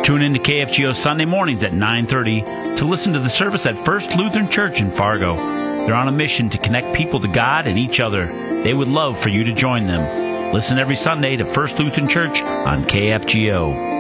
Tune in to KFGO Sunday mornings at 9:30 to listen to the service at First Lutheran Church in Fargo. They're on a mission to connect people to God and each other. They would love for you to join them. Listen every Sunday to First Lutheran Church on KFGO.